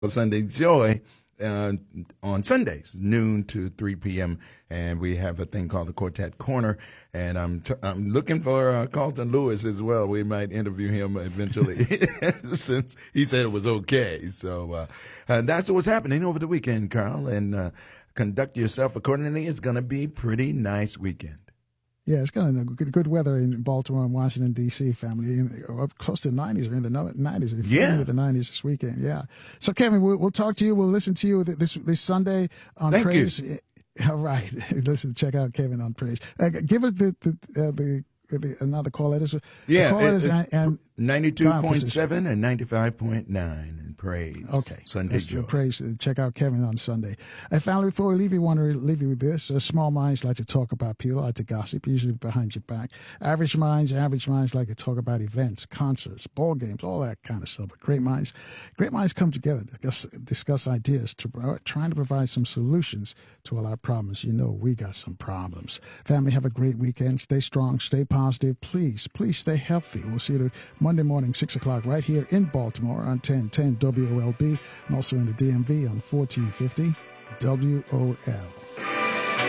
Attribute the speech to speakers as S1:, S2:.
S1: Sunday Joy on Sundays, noon to 3 p.m. And we have a thing called the Quartet Corner. And I'm looking for Carlton Lewis as well. We might interview him eventually since he said it was okay. So that's what's happening over the weekend, Carl. And conduct yourself accordingly. It's going to be a pretty nice weekend.
S2: Yeah, it's going to be good weather in Baltimore and Washington, D.C., family. Up close to the 90s or in the 90s.
S1: Yeah.
S2: With the 90s this weekend, yeah. So, Kevin, we'll talk to you. We'll listen to you this Sunday on
S1: Thank
S2: Praise.
S1: You.
S2: All right. Listen, check out Kevin on Praise. Give us the another call letters.
S1: Yeah,
S2: call letters and
S1: 92.7 and 95.9 in Praise.
S2: Okay.
S1: Sunday Joy.
S2: Praise. Check out Kevin on Sunday. Family, before we leave you, want to leave you with this. Small minds like to talk about people, like to gossip, usually behind your back. Average minds like to talk about events, concerts, ball games, all that kind of stuff. But great minds come together, discuss ideas, trying to provide some solutions to all our problems. You know, we got some problems. Family, have a great weekend. Stay strong, stay positive. Please stay healthy. We'll see you Monday morning, 6 o'clock, right here in Baltimore on 1010 WOLB and also in the DMV on 1450 WOL.